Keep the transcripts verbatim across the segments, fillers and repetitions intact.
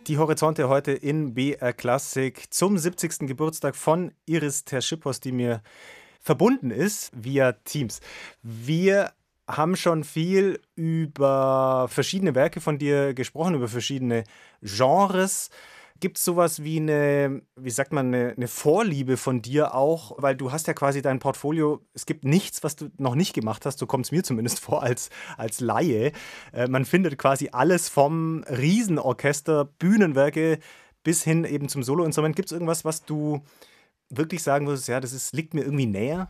Die Horizonte heute in B R Klassik zum siebzigsten Geburtstag von Iris ter Schippers, die mir verbunden ist via Teams. Wir haben schon viel über verschiedene Werke von dir gesprochen, über verschiedene Genres. Gibt es sowas wie eine, wie sagt man, eine, eine Vorliebe von dir auch? Weil du hast ja quasi dein Portfolio, es gibt nichts, was du noch nicht gemacht hast, so kommt es mir zumindest vor als, als Laie. Äh, man findet quasi alles vom Riesenorchester, Bühnenwerke bis hin eben zum Soloinstrument. Gibt es irgendwas, was du wirklich sagen würdest, ja, das ist, liegt mir irgendwie näher?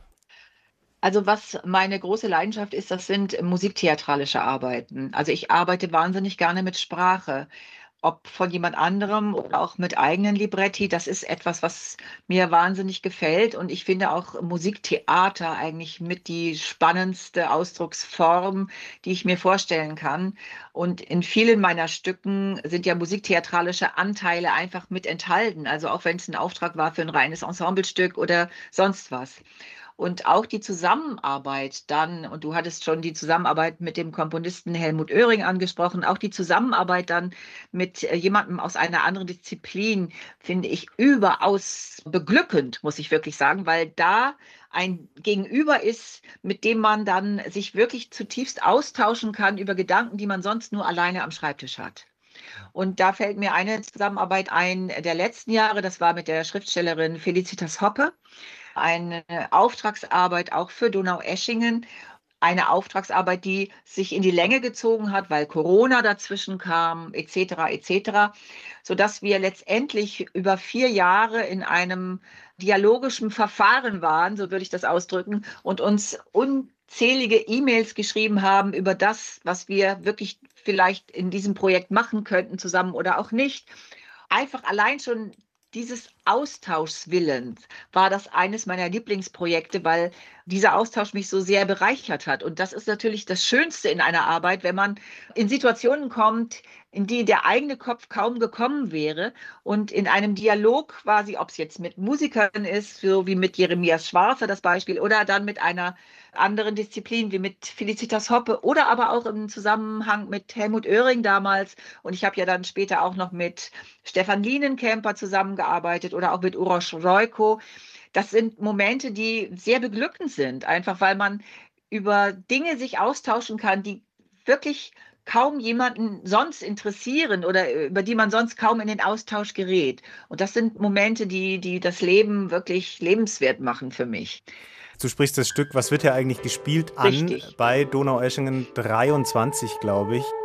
Also was meine große Leidenschaft ist, das sind musiktheatralische Arbeiten. Also ich arbeite wahnsinnig gerne mit Sprache, ob von jemand anderem oder auch mit eigenen Libretti. Das ist etwas, was mir wahnsinnig gefällt. Und ich finde auch Musiktheater eigentlich mit die spannendste Ausdrucksform, die ich mir vorstellen kann. Und in vielen meiner Stücken sind ja musiktheatralische Anteile einfach mit enthalten. Also auch wenn es ein Auftrag war für ein reines Ensemblestück oder sonst was. Und auch die Zusammenarbeit dann, und du hattest schon die Zusammenarbeit mit dem Komponisten Helmut Oehring angesprochen, auch die Zusammenarbeit dann mit äh, jemandem aus einer anderen Disziplin finde ich überaus beglückend, muss ich wirklich sagen, weil da ein Gegenüber ist, mit dem man dann sich wirklich zutiefst austauschen kann über Gedanken, die man sonst nur alleine am Schreibtisch hat. Und da fällt mir eine Zusammenarbeit ein der letzten Jahre, das war mit der Schriftstellerin Felicitas Hoppe, eine Auftragsarbeit auch für Donaueschingen, eine Auftragsarbeit, die sich in die Länge gezogen hat, weil Corona dazwischen kam, et cetera, et cetera, sodass wir letztendlich über vier Jahre in einem dialogischen Verfahren waren, so würde ich das ausdrücken, und uns unzählige E-Mails geschrieben haben über das, was wir wirklich vielleicht in diesem Projekt machen könnten zusammen oder auch nicht. Einfach allein schon dieses Austauschwillens war das eines meiner Lieblingsprojekte, weil dieser Austausch mich so sehr bereichert hat. Und das ist natürlich das Schönste in einer Arbeit, wenn man in Situationen kommt, in die der eigene Kopf kaum gekommen wäre und in einem Dialog quasi, ob es jetzt mit Musikern ist, so wie mit Jeremias Schwarzer das Beispiel, oder dann mit einer anderen Disziplin wie mit Felicitas Hoppe oder aber auch im Zusammenhang mit Helmut Oehring damals. Und ich habe ja dann später auch noch mit Stefan Lienenkemper zusammengearbeitet oder auch mit Uroš Rojko. Das sind Momente, die sehr beglückend sind, einfach weil man über Dinge sich austauschen kann, die wirklich kaum jemanden sonst interessieren oder über die man sonst kaum in den Austausch gerät. Und das sind Momente, die, die das Leben wirklich lebenswert machen für mich. Du sprichst das Stück, was wird ja eigentlich gespielt, an Richtig. bei Donaueschingen dreiundzwanzig, glaube ich.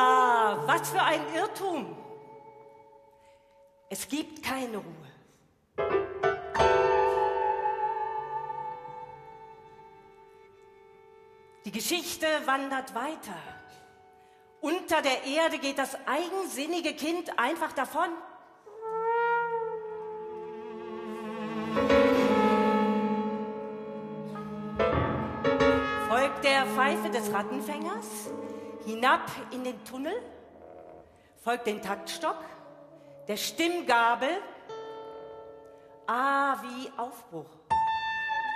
Ah, was für ein Irrtum. Es gibt keine Ruhe. Die Geschichte wandert weiter. Unter der Erde geht das eigensinnige Kind einfach davon. Folgt der Pfeife des Rattenfängers hinab in den Tunnel, folgt den Taktstock, der Stimmgabel, ah, wie Aufbruch.